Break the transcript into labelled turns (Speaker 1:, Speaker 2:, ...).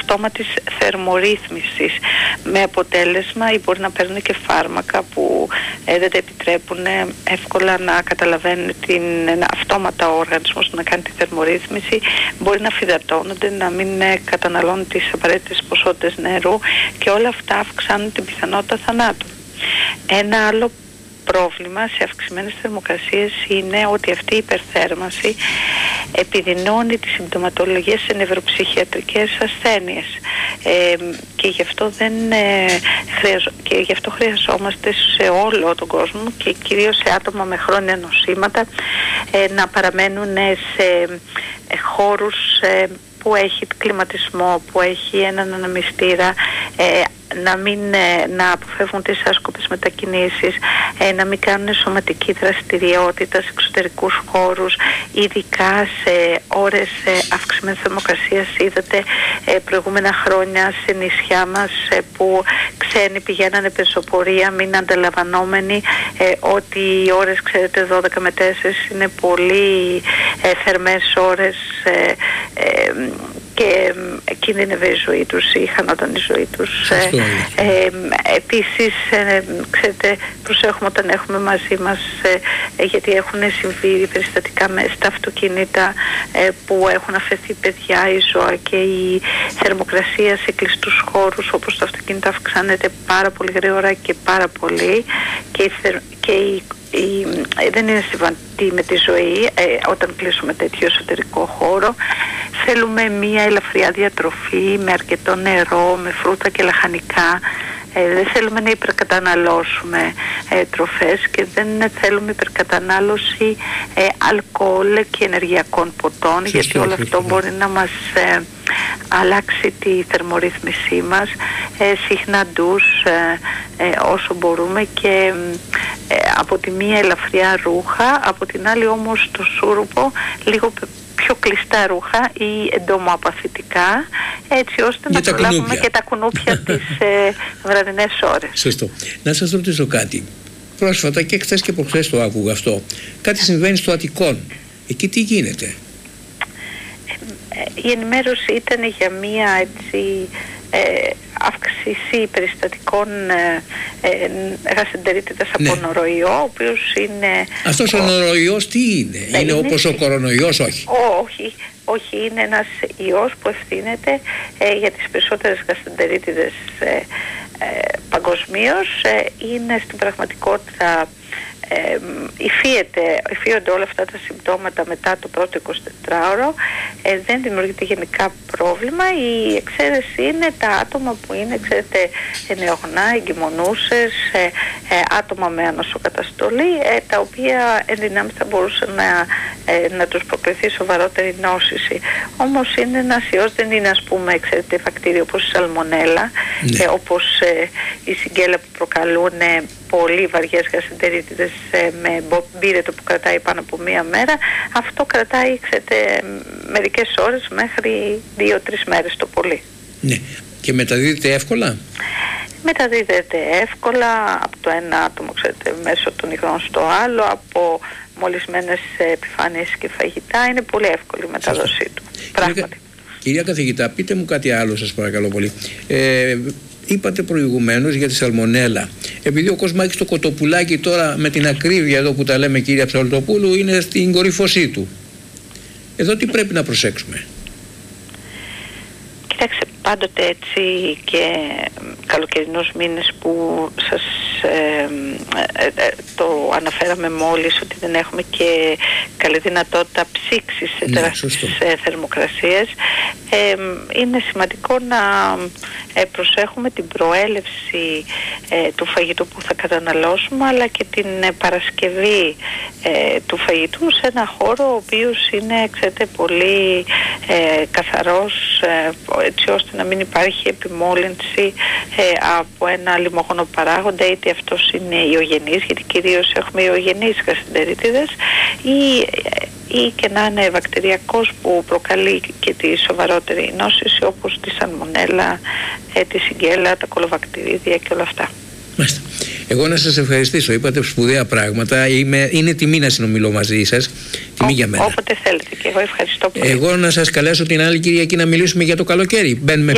Speaker 1: αυτόματης θερμορύθμισης, με αποτέλεσμα, ή μπορεί να παίρνουν και φάρμακα που δεν τα επιτρέπουν εύκολα να καταλαβαίνουν αυτόματα ο οργανισμός να κάνει τη θερμορύθμιση, μπορεί να φυδατώνονται, να μην καταναλώνουν τις απαραίτητες ποσότητες νερού, και όλα αυτά αυξάνουν την πιθανότητα θανάτου. Ένα άλλο πρόβλημα σε αυξημένες θερμοκρασίες είναι ότι αυτή η υπερθέρμανση επιδεινώνει τη συμπτωματολογία σε νευροψυχιατρικές ασθένειες, και γι' αυτό χρειαζόμαστε σε όλο τον κόσμο, και κυρίως σε άτομα με χρόνια νοσήματα, να παραμένουν σε χώρους που έχει κλιματισμό, που έχει έναν αναμυστήρα, να αποφεύγουν τις άσκοπες μετακινήσεις, να μην κάνουν σωματική δραστηριότητα σε εξωτερικούς χώρους, ειδικά σε ώρες αυξημένης θερμοκρασίας. Είδατε προηγούμενα χρόνια σε νησιά μας που ξένοι πηγαίνανε πεζοπορία, μην ανταλαμβανόμενοι ότι οι ώρες, ξέρετε, 12 με 4 είναι πολύ θερμές ώρες, και κίνδυνευε η ζωή τους ή χανόταν η ζωή τους. Επίσης, ξέρετε, προσέχουμε όταν έχουμε μαζί μας, γιατί έχουν συμβεί περιστατικά στα αυτοκίνητα που έχουν αφαιθεί παιδιά ή ζώα, και η θερμοκρασία σε κλειστούς χώρους όπως το αυτοκίνητο αυξάνεται πάρα πολύ γρήγορα και πάρα πολύ, και δεν είναι συμβατή με τη ζωή όταν κλείσουμε τέτοιο εσωτερικό χώρο. Θέλουμε μία ελαφριά διατροφή με αρκετό νερό, με φρούτα και λαχανικά. Δεν θέλουμε να υπερκαταναλώσουμε τροφές, και δεν θέλουμε υπερκατανάλωση αλκοόλ και ενεργειακών ποτών. Σωστό, γιατί όλο αυτό μπορεί να μας αλλάξει τη θερμορύθμισή μας. Συχνά ντους όσο μπορούμε, και από τη μία ελαφριά ρούχα, από την άλλη όμως το σούρουπο λίγο πιο κλειστά ρούχα ή εντομοαπαθητικά, έτσι ώστε να προλάβουμε και τα κουνούπια τις βραδινές ώρες.
Speaker 2: Σωστό. Να σας ρωτήσω κάτι. Πρόσφατα, και χθες και προχθές το άκουγα αυτό, κάτι συμβαίνει στο Αττικόν. Εκεί τι γίνεται?
Speaker 1: Η ενημέρωση ήταν για μία αύξηση περιστατικών γαστεντερίτιδας από νοροϊό, ο οποίος είναι...
Speaker 2: Αυτός ο νοροϊός τι είναι? Είναι όπως ο κορονοϊός?
Speaker 1: Όχι, είναι ένας ιός που ευθύνεται για τις περισσότερες γαστεντερίτιδες παγκοσμίως. Είναι στην πραγματικότητα... υφίονται όλα αυτά τα συμπτώματα μετά το πρώτο 24ωρο, δεν δημιουργείται γενικά πρόβλημα. Η εξαίρεση είναι τα άτομα που είναι, ξέρετε, νεογνά, εγκυμονούσες, άτομα με ανοσοκαταστολή, τα οποία εν δυνάμει θα μπορούσαν να τους προκληθεί σοβαρότερη νόσηση. Όμως είναι ένας ιός, δεν είναι, ας πούμε, ξέρετε, βακτήριο όπως η σαλμονέλα, όπως η σιγκέλα που προκαλούν πολύ βαριές γαστεντερίτιδες με μπύρετο που κρατάει πάνω από μία μέρα. Αυτό κρατάει, ξέρετε, μερικές ώρες μέχρι 2-3 μέρες το πολύ.
Speaker 2: Ναι. Και μεταδίδεται εύκολα?
Speaker 1: Μεταδίδεται εύκολα από το ένα άτομο, ξέρετε, μέσω των υγρών στο άλλο, από μολυσμένες επιφάνειες και φαγητά. Είναι πολύ εύκολη η μετάδοσή του. Πράγματι.
Speaker 2: Κυρία καθηγητά, πείτε μου κάτι άλλο, σας παρακαλώ πολύ. Είπατε προηγουμένως για τη σαλμονέλα. Επειδή ο Κοσμάκης το κοτοπουλάκι τώρα, με την ακρίβεια εδώ που τα λέμε, κυρία Ψαλτοπούλου, είναι στην κορύφωσή του. Εδώ τι πρέπει να προσέξουμε?
Speaker 1: Κοιτάξτε, πάντοτε έτσι και καλοκαιρινούς μήνες που σας το αναφέραμε μόλις, ότι δεν έχουμε και καλή δυνατότητα ψήξης σε τεράστιες θερμοκρασίες, είναι σημαντικό να προσέχουμε την προέλευση του φαγητού που θα καταναλώσουμε, αλλά και την παρασκευή του φαγητού σε ένα χώρο ο οποίος είναι, ξέρετε, πολύ καθαρός, έτσι ώστε να μην υπάρχει επιμόλυνση από ένα λιμογόνο παράγοντα, είτε αυτός είναι ιογενής, γιατί κυρίως έχουμε ιογενείς γαστεντερίτιδες, ή και να είναι βακτηριακός που προκαλεί και τη σοβαρότερη νόσηση, όπως τη σαλμονέλα, τη σιγκέλα, τα κολοβακτηρίδια και όλα αυτά.
Speaker 2: Μάλιστα. Εγώ να σας ευχαριστήσω. Είπατε σπουδαία πράγματα. Είναι τιμή να συνομιλώ μαζί σας. Τιμή για μένα.
Speaker 1: Όποτε θέλετε, και εγώ ευχαριστώ πολύ.
Speaker 2: Εγώ να σας καλέσω την άλλη Κυριακή να μιλήσουμε για το καλοκαίρι. Μπαίνουμε